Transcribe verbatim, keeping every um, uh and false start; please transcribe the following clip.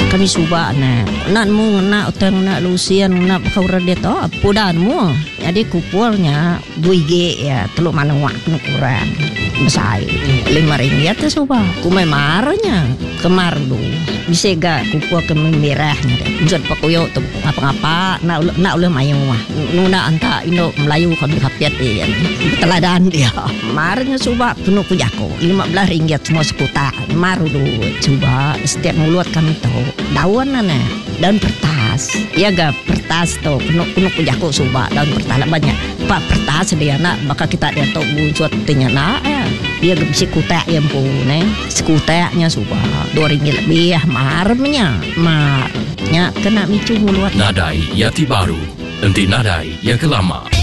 kami suba na nak mu nak utang nak lusian nak kau rada to pudan mu jadi kupulnya dua G ya teluk mana wak kena kurang besar lima ringgit tu suba kumai marahnya kemar lu bisa gak kupul ke merahnya deh jod pakoyo tu apa-apa nak nak uleh mayu mah nuna anta Indo Melayu kan kapiat eh teladan dia marahnya suba penuh kujako lima belas ringgit semua sekuta maru lu coba setiap mulut kami tahu daun nana daun pertas ya gak pertas tu penuh penuh kujako suba daun pertas banyak pak pertas dia nak maka kita dia tahu buat tanya nak ya dia gak bisa kutek yang pun eh sekuteknya suba dua ringgit lebih ya marahnya marahnya kena micu mulut Nadai Yati Baru, nanti nadai yang kelama.